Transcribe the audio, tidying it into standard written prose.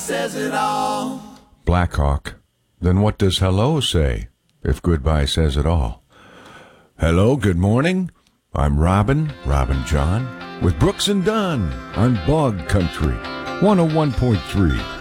says it all. Blackhawk. Then what does hello say, if goodbye says it all? Hello, good morning. I'm Robin John, with Brooks and Dunn on Bog Country 101.3